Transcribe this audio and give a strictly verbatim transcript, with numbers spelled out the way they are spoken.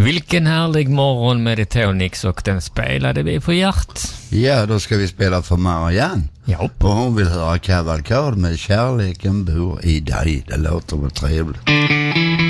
Vilken härlig morgon med Tonix, och den spelade vi på Hjärt. Ja, då ska vi spela för Marianne. Ja. Och hon vill höra Kavalkad med Kärleken bor i dig. Det låter väl trevligt.